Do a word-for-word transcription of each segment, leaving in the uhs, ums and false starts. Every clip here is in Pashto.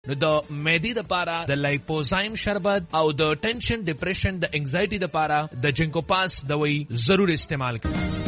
نو د معدې دپاره د لایپوزایم شربت او د ټینشن ډپریشن د انزایټي دپاره د جنکو پاس دوی ضرور استعمال کړئ.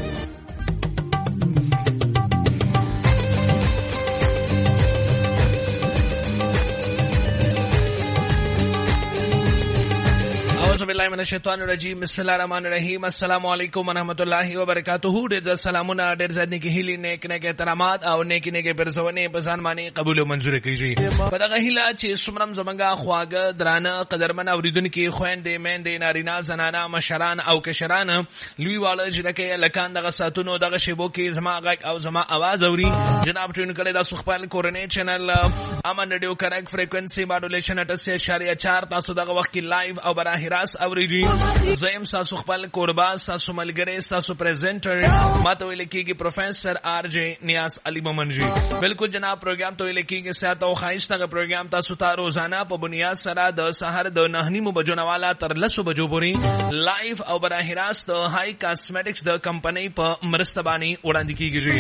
بالله من الشیطان الرجیم بسم الله الرحمن الرحیم السلام علیکم ورحمۃ اللہ وبرکاتہ. ډېر سلامونه ډېر زیات نیکی هیلې نیک نیک احترامات او نیکی نیک پرزونې په ځان باندې قبول او منظور کړئ. په دغه هیله چې څومره زمونږه خواږه درانه قدرمن اوریدونکي خویندې میندې نارینه زنانه مشران او کشران لوی واړه جرکې لکان دغه ساتونو دغه شیبو کې زما غږ او زما आवाज اوري جناب ټون کړي د سخپال کورنۍ چینل امن رادیو کریکټ فریکوئنسي ماډولیشن اٹھاسی اشاریه چار تاسو دغه وخت کې لایو او براه راست اوریږي. زیم تاسو خپل قربا تاسو ملګری تاسو پریزنټر ماته ویل کېږي پروفیسر آر جے نیاز علی مومن جی. بالکل جناب پروګرام ته ویل کېږي سات او خایسته پروګرام تاسو ته روزانه په بنیاد سره د سحر د نه نیمو بجو نه والا تر لسو بجو پورې لایو او براه راست هاي کاسمیټکس د کمپنۍ په مرسته باندې وړاندې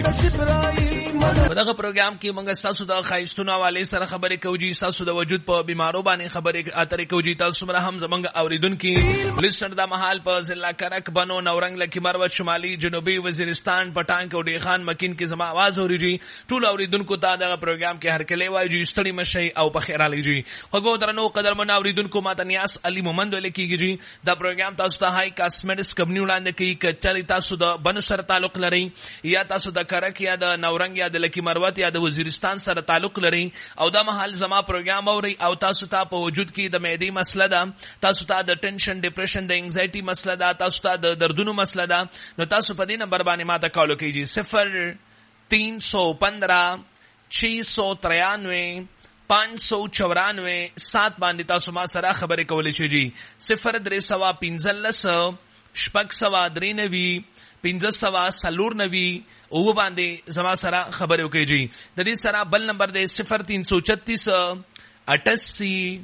کېږي. په دغه پروګرام کې موږ تاسو د خایستونو حواله سره خبرې کوو، تاسو د وجود په بیمارو باندې خبرې اترې کوو. تاسو سره هم زمونږ اوریدونکو لسټر د محل په ضلع کرک بنو نورنګ لکی مروت شمالي جنوبي وزیرستان پټان کوډي خان مکین کې زما आवाज اوريږي. ټول اوریدونکو ته دغه پروګرام کې هر کله وایي ستړي مشي او په خیر عليږي. خو درنو قدرمن اوریدونکو ماته نیاز علي مومند لیکيږي. دا پروګرام تاسو ته هاي کاسمیټکس کمپنی وړاندې کوي. کچالي تاسو د بنو سره تعلق لري یا تاسو د کرک یا د نورنګ یا د لکی مروت یا د وزیرستان سره تعلق لري او دا محل زما پروګرام اوري او تاسو ته په وجود کې د معدې مسله ده، تاسو ته د ټینشن ډپریشن د انزایټي مسله ده، تاسو ته د دردونو مسله ده، نو تاسو په دې نمبر باندې ماته کال وکړئ صفر تین سو پندرہ چھ سو ترانوے پانچ سو چورانوے سات باندې تاسو ما سره خبرې کولی شئ جی. صفر درې سوه پنځلس شپږ سوه درې نوي پنځه سوه څلور نوي او باندې زما سره خبرې وکړئ جی. د دې سره بل نمبر دی صفر تین سو چتیس اٹھاسی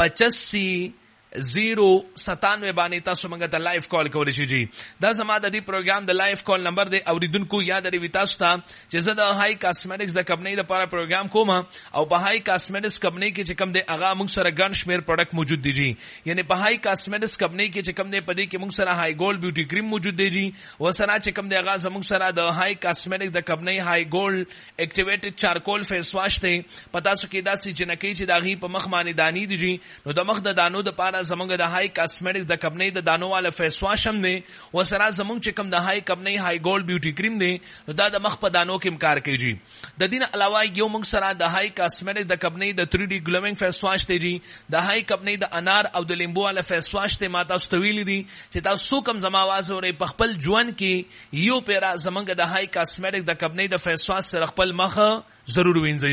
پچاسی زیرو ستانوے باندې تاسو موږ ته لایو کال کولی شئ جی. دا زما د دې پروګرام د لایو کال نمبر دی. اوریدونکو یاد لري تاسو ته چې زه د هاي کاسمیټکس د کمپنۍ لپاره پروګرام کوم او په هاي کاسمیټکس کمپنۍ کې چې کوم دی هغه موږ سره ګڼ شمیر پروډکټ موجود دي جی. یعنی په هاي کاسمیټکس کمپنۍ کې چې کوم دی په دې کې موږ سره هاي ګولډ بیوټي کریم موجود دی جی. وسره چې کوم دی هغه زموږ سره د هاي کاسمیټکس د کمپنۍ هاي ګولډ اکټیویټډ چارکول فیس واش دی. پتا سو کې داسې جنکی چې داغي په مخ باندې دانی دي جی. نو د مخ د دانو د پاره زمونږ د هاي کاسمیټکس د کمپنۍ د دانو والا فیس واش هم دی. وسره زمونږ چې کوم د هاي کمپنۍ هاي ګولډ بیوټي کریم دی نو دا د مخ په دانو کې کار کوي جی. د دین علاوه یو موږ سره د هاي کاسمیټکس د کمپنۍ د تھری ډي ګلوینګ فیس واش دی جی. د هاي کمپنۍ د انار او د لیمبو والا فیس واش ته ماته استویل دي چې تاسو کوم زما आवाज اوري په خپل ژوند کې یو پیرا زمونږ د هاي کاسمیټکس د کمپنۍ د فیس واش سره خپل مخ ضرور وینځئ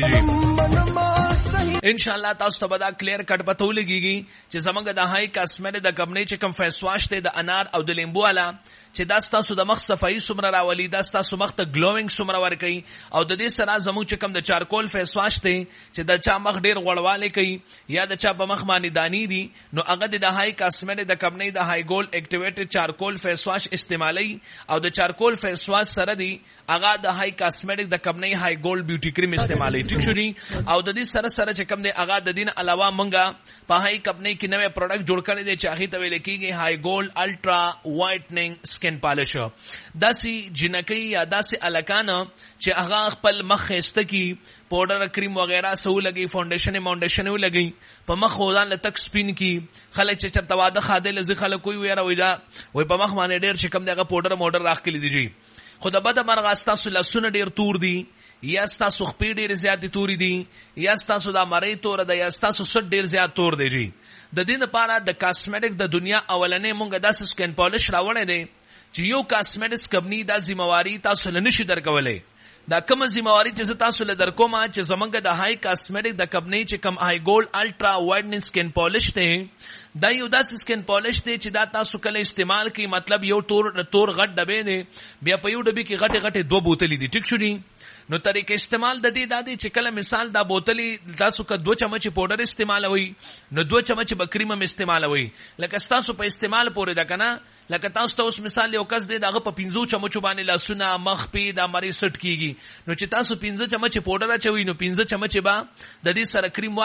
جی. ان شاء الله تاسو ته به دا کلیر کټ پته ولګیږي چې زمونږ د هاي کاسمیټکس د کمپنۍ چې کوم فیس واش ته د انار او د لیمبو والا چې دا تاسو د مخ صفائی سمره راولي، دا تاسو مخ ته ګلوینګ سمره ورکوي او د دې سره زموږ چې کوم د چارکول فیس واش ته چې د چا مخ ډیر غوړواله کوي یا د چا په مخ باندې دانی دي نو هغه د هاي کاسمیټکس د کمپنۍ د هاي ګولډ اکټیویټډ چارکول فیس واش استعمالي او د چارکول فیس واش سره دی هغه د هاي کاسمیټکس د کمپنۍ هاي ګولډ بیوټي کریم استعمالي. ٹھیک شو جی. او د دې سره سره چې کوم دی هغه د دین علاوه مونږه په هاي کمپنۍ کې نوې پروډکټ جوړ کړی دی چې هغه ته ویل کېږي هاي ګولډ الټرا وایټنینګ سکن پالش. داسې جنکی یا داسې الکانه چې هغه خپل مخ خسته کی پاوډر کریم وغیرہ سو لګي فاونډیشن ماونډیشن و لګي په مخ ودان لتک سپین کی خلک چې چرته واده خاده لزي خلک کوئی ویرا ویدا وای په مخ باندې ډیر چې کم دغه پاوډر موډر راخلی دي جی. خدا بده مرغ استاسو لسونه ډیر تور دي یا استاسو خپې ډیر زیات توري دي یا استاسو دا مری تور ده یا استاسو سټ ډیر زیات تور دی جی. د دې لپاره د کاسمیټک د دنیا اولنې مونږه داسې سکن پالش راوړې دي چې یو کاسمیټکس کمپنی دا ذمہواری تاسو لنشي درکولې. دا کوم ذمہواری چې تاسو له درکوم چې زمونږ د هاي کاسمیټک د کمپنی چې کم هاي ګولډ الټرا وایټنینګ سکن پالش ته دا یو داسې سکن پالش دی چې دا تاسو کله استعمال کوي مطلب یو تور تور غټ ډبې دی بیا په یو ډبې کې غټه غټه دوه بوتلې دي. ټیک شو دی. نو طریقې استعمال د دې دادی چې کله مثال دا بوتلې تاسو که دوه چمچ پاوډر استعمالوي نو دوه چمچ بکریم هم استعمالوي لکه تاسو په استعمال پورې ده کنه. لکه تاسو ته اوس مثال یو کس دی دغه په پنځو چمچو باندې لاسونه مخ پی د مری سټ کیږي نو چې تاسو پنځه چمچ پاوډر اچوي نو پنځه چمچ با د دې سره کریم